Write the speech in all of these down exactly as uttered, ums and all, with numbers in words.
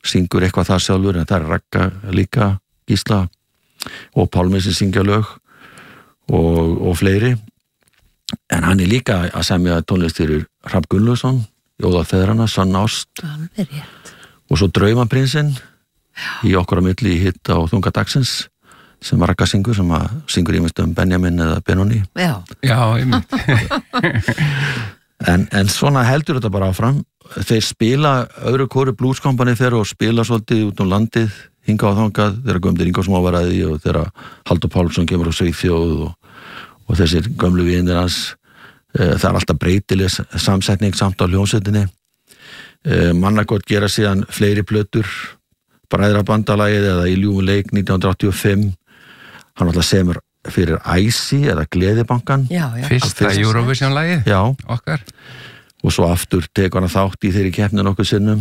syngur eitthvað það sjálfur, en það er Ragga líka, Gísla og Pálmi sem syngja lög og, og fleiri. En hann er líka að semja tónlist fyrir Hrafn Gunnlaugsson, Jóða feðrana, Sann ást og svo Draumaprinsinn í Okkur á milli í hitta og þunga dagsins sem Ragga syngur, sem að syngur ímest um Benjamin eða Benoni. Já, já einmitt. en, en svona heldur þetta bara áfram. Þeir spila öðru kóru blueskompani þeirra og spila svolítið út um landið, hinga á þangað, þeirra Guðmundur Ingvarsson var að því og þeirra Halldór Pálsson kemur á Svíþjóð og, og þessir gömlu vinir hans. Það er alltaf breytileg samsetning samt á hljómsveitinni. Mannakot gera síðan fleiri plötur, Bræðrabandalagið eða Í ljúfum leik nítján hundruð áttatíu og fimm. Hann alltaf semur fyrir Æsi eða Gleðibankan. Já, já. Fyrsta Eurovision-lagið já. Okkar. Og svo aftur tekur hann þátt í þeirri keppni nokkuð sinnum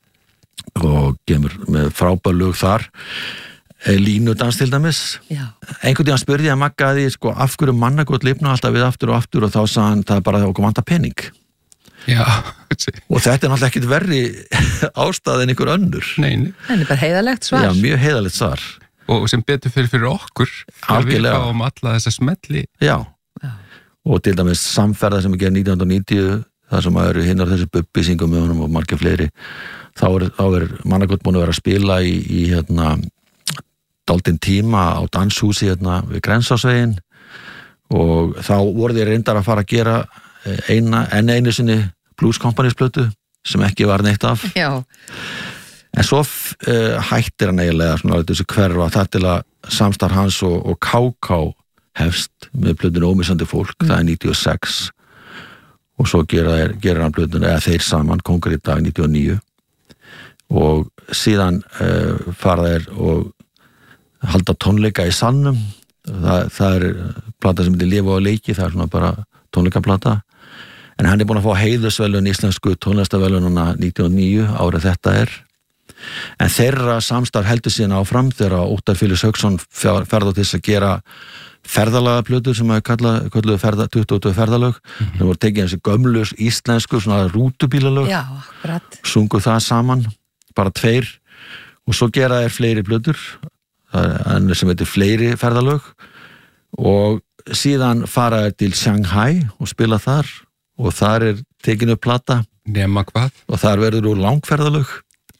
og kemur með frábær lög þar. Línudans til dæmis. Já. Einhvern tímann spurði ég að Magga að því, sko, af hverju Mannakot lifna alltaf við aftur og aftur og þá sagði hann, það er bara okkur vantar pening. Já. Og þetta er náttúrulega ekkit verri ástæð en einhver önnur. Nei, nei. Það er bara heiðalegt svar. Já, mjög heiðalegt svar. Og sem betur fyrir fyrir okkur. Algjörlega. Við fáum alla þessa smelli. Já. Já. Og til dæmis Samferða sem er gerð nítján hundruð níutíu, það sem eru hinnar þessi Bubbi syngum með honum og margir fleiri, þá er, þá er Mannakot búin að vera að spila í, í hérna, dálítinn tíma á danshúsi hérna við Grensásveginn og þá voru þeir reyndar að fara að gera eina, enn einu sinni Blues Company's plötu sem ekki var neitt af. Já. En svo uh, hættir hann eiginlega svona þessu hverfa þar til að samstarf hans og, og Ká Ká hefst með plötunu Ómissandi fólk, mm. það er níutíu og sex og svo gera, gera hann plötunu, eða þeir saman, Kóngur í dag níutíu og níu og síðan uh, fara þeir og halda tónleika í salnum. Það, það er plata sem heitir Lifa og leiki, það er svona bara tónleikaplata. En hann er búin að fá heiðursverðlaun íslensku tónlistarverðlaunana níutíu og níu, árið þetta er. En þeirra samstarf heldur síðan áfram þegar Óttar Filius Hauksson ferða til þess að gera ferðalagaplötur sem að kalla, kalluðu ferða, tuttugu ferðalög. Mm-hmm. Það voru tekið þessi gömlu íslensku svona rútubílalög. Já, akkurat. Sungu það saman, bara tveir. Og svo gera þeir fleiri plötur, hann sem heitir fleiri ferðalög og síðan fara þeir til Shanghai og spila þar og þar er tekinu upp plata. Nema hvað? Og þar verður úr langferðalög.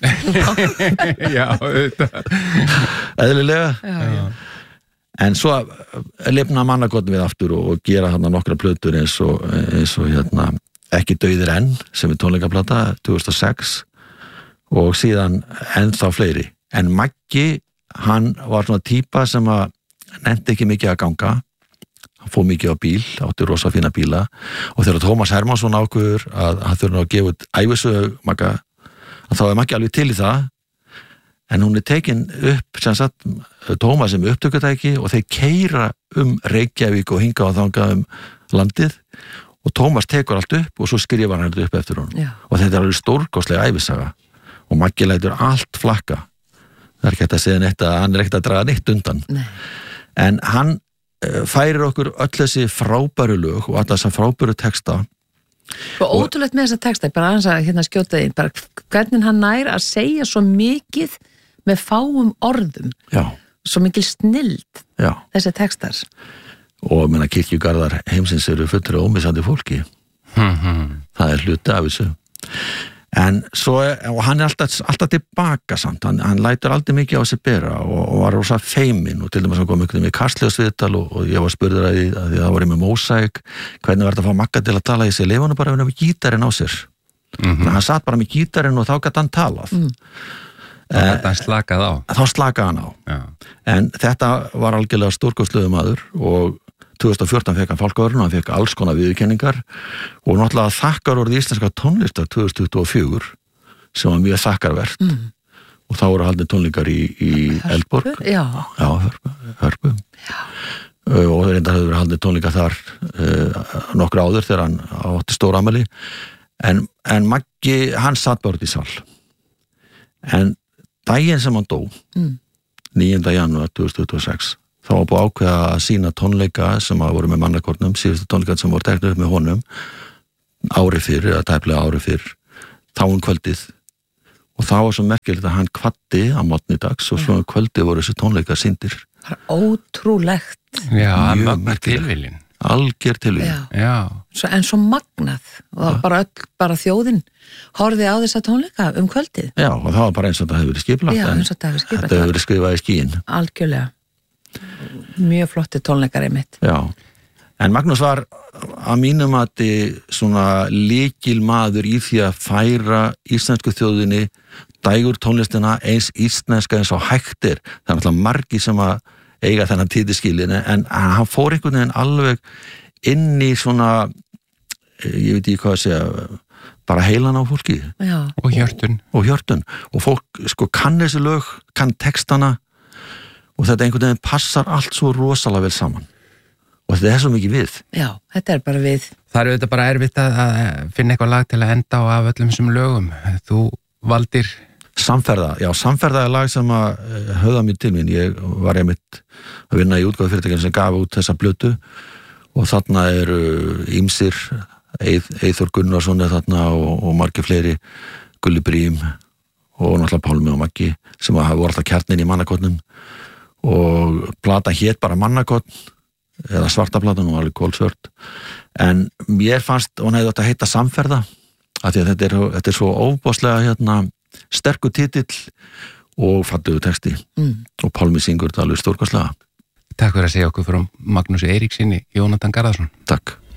Já, auðvitað. Eðlilega. Já, já. En svo lifna Mannakot við aftur og, og gera hann nokkra plötur eins og, eins og hérna, Ekki dauðir enn sem er tónleikaplata tvö þúsund og sex og síðan ennþá fleiri. En Maggi, hann var svona típa sem að nefndi ekki mikið að ganga, hann fór mikið á bíl, átti rosa fína bíla og þegar Tómas Hermannsson ákveður að hann þurfa að gefa út ævisögu Magga, að þá er Maggi alveg til í það, en hún er tekin upp sem sagt Tómas sem upptökutæki og þeir keyra um Reykjavík og hinga á þangað um landið og Tómas tekur allt upp og svo skrifar hann þetta upp eftir honum. Já. Og þetta er alveg stórkostleg ævisaga og Maggi lætur allt flakka. Það er ekki hægt að segja neitt að hann er ekkert að draga neitt undan. Nei. En hann uh, færir okkur öll þessi frábæru lög og alla þessa frábæru texta. Og ótrúlegt með þessa texta, bara aðeins að hérna skjóta inn, bara hvernig hann nær að segja svo mikið með fáum orðum. Já. Svo mikil snilld, Já. þessi textar. Og menna kirkjugarðar heimsins eru fullir af ómissandi fólki. Það er hluti af þessu. En svo, og hann er alltaf, alltaf tilbaka samt, hann, hann lætur aldrei mikið á sig bera og, og var rosa feiminn og til dæmis hann kom einhvern veginn með Kastljósviðtal og, og ég var spurður að því að því það var ég með Mósaik, hvernig var þetta að fá Magga til að tala í sig, lefa hann bara með gítarinn á sér. Mm-hmm. Þannig að hann satt bara með gítarinn og þá gat hann talað. Mm. Þá gat hann slakað á. Þá slakaði hann á. Já. En þetta var algjörlega stórkostlegur maður og tvö þúsund og fjórtán fekk hann Fálkaverðlaun, hann fekk alls konar viðurkenningar og náttúrulega þakkarorð íslenska tónlistar tvö þúsund tuttugu og fjögur sem var mjög þakkarvert mm. og þá voru haldin tónleikar í, í Eldborg. Já. Já, Hörpu. Hörpu. Já. Uh, og reyndar hefur verið haldin tónleikar þar uh, nokkur áður þegar hann átti stóra afmæli. En, en Maggi, hann satt bara út í sal. En daginn sem hann dó, mm. níunda janúar tvö þúsund tuttugu og sex, þá var búið ákveða að sína tónleika sem að voru með Mannakornum, síðustu tónleika sem voru teknir upp með honum ári fyrr, eða tæplega ári fyrr, þá um kvöldið og þá var svo merkilegt að hann kvaddi á morgni dags og svo kvöldi voru þessi tónleikar sýndir. Það er ótrúlegt. Já, Mjög mögnu merkilegt. tilviljun. Alger tilvíð. Já. Já, Svo, en svo magnað og bara, öll, bara þjóðin horfði á þessa tónleika um kvöldið. Já, og það var bara eins og það hefur verið skipulagt. Já, en eins og það hefur skipulagt. Þetta hefur verið skrifað í skíin. Algjörlega. Mjög flotti tónleikar einmitt. Já, en Magnús var að mínum að svona lykil maður í því að færa íslensku þjóðinni dægur tónlistina eins íslenska eins og hægtir. Það er náttúrulega margi sem að eiga þennan títiskilin, en hann fór einhvern veginn alveg inn í svona, ég veit ekki hvað að segja, bara heilan á fólki. Já. og hjörtun. Og hjörtun. Og fólk sko kann þessi lög, kann textana og þetta einhvern veginn passar allt svo rosalega vel saman. Og þetta er svo mikið við. Já, þetta er bara við. Það er auðvitað bara erfitt að að finna eitthvað lag til að enda á af öllum þessum lögum. Þú valdir... Samferða, já, Samferða er lag sem að höfða mér til mín. Ég var einmitt að vinna í útgáfu fyrirtækinu sem gaf út þessa blötu og þarna eru ýmsir, Eið, Eyþór Gunnarsson er þarna og, og margir fleiri, Gulli Brím og náttúrulega Pálmi og Maggi sem að voru alltaf kjarnin í mannakotnum og plata hét bara Mannakotn eða svarta platan og alveg kólsvört, en mér fannst hún hefði átt að heita Samferða af því að þetta er, þetta er svo óbáslega hérna sterkur titill og fallegur texti Mm. og Pálmi syngur þetta alveg stórkostlega. Takk fyrir að segja okkur frá Magnúsi Eiríksinni, Jónatan Garðarsson. Takk.